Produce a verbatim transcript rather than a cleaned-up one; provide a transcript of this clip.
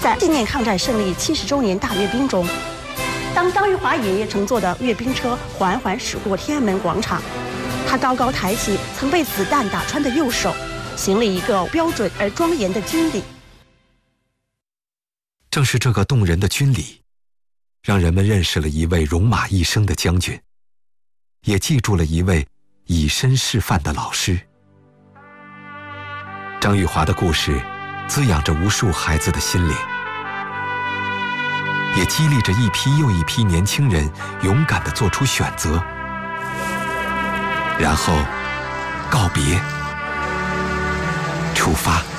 在纪念抗战胜利七十周年大阅兵中，当张玉华爷爷乘坐的阅兵车缓缓驶过天安门广场，他高高抬起曾被子弹打穿的右手，行了一个标准而庄严的军礼。 正是这个动人的军礼，让人们认识了一位戎马一生的将军，也记住了一位以身示范的老师。张玉华的故事滋养着无数孩子的心灵，也激励着一批又一批年轻人勇敢地做出选择，然后告别，出发。